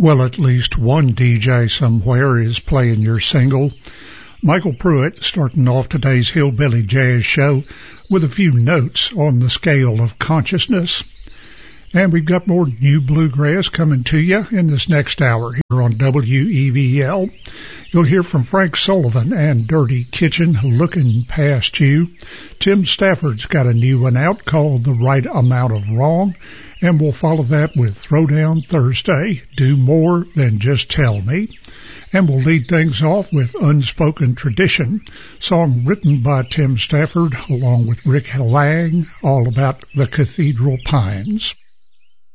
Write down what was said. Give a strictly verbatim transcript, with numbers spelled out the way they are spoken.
Well, at least one D J somewhere is playing your single. Michael Pruitt starting off today's Hillbilly Jazz Show with a few notes on the scale of consciousness. And we've got more new bluegrass coming to you in this next hour here on W E V L. You'll hear from Frank Sullivan and Dirty Kitchen, Looking Past You. Tim Stafford's got a new one out called The Right Amount of Wrong. And we'll follow that with Throwdown Thursday, Do More Than Just Tell Me. And we'll lead things off with Unspoken Tradition, song written by Tim Stafford along with Rick Lang, all about the Cathedral Pines.